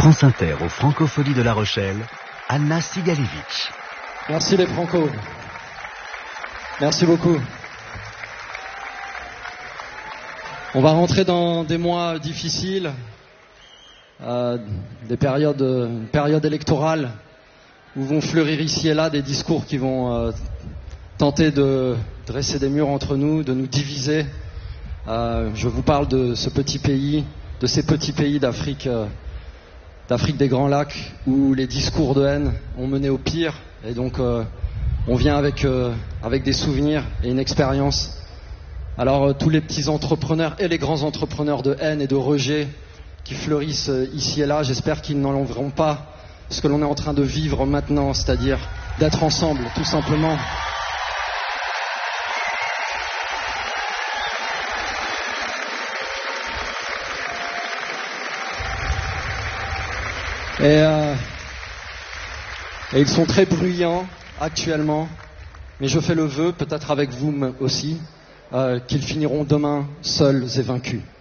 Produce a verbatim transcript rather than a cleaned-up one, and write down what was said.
France Inter aux Francopholies de La Rochelle, Anna Sigalevich. Merci les Franco. Merci beaucoup. On va rentrer dans des mois difficiles, euh, des périodes, une période électorale où vont fleurir ici et là des discours qui vont euh, tenter de dresser des murs entre nous, de nous diviser. Euh, je vous parle de ce petit pays, de ces petits pays d'Afrique, euh, d'Afrique des Grands Lacs, où les discours de haine ont mené au pire. Et donc, euh, on vient avec, euh, avec des souvenirs et une expérience. Alors, euh, tous les petits entrepreneurs et les grands entrepreneurs de haine et de rejet qui fleurissent euh, ici et là, j'espère qu'ils n'enlèveront pas ce que l'on est en train de vivre maintenant, c'est-à-dire d'être ensemble, tout simplement. Et, euh, et ils sont très bruyants actuellement, mais je fais le vœu, peut-être avec vous aussi, euh, qu'ils finiront demain seuls et vaincus.